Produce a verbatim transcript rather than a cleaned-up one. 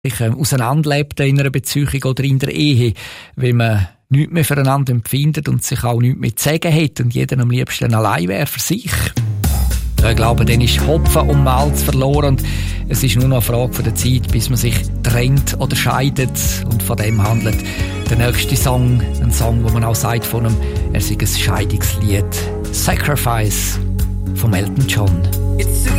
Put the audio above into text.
sich ähm, auseinanderlebt in einer Beziehung oder in der Ehe, wenn man nichts mehr füreinander empfindet und sich auch nichts mehr zu sagen hat und jeder am liebsten allein wäre für sich. Ja, ich glaube, dann ist Hopfen und Malz verloren und es ist nur noch eine Frage von der Zeit, bis man sich trennt oder scheidet. Und von dem handelt der nächste Song, ein Song, wo man auch sagt von einem, er sei ein Scheidungslied. Sacrifice von Elton John. It's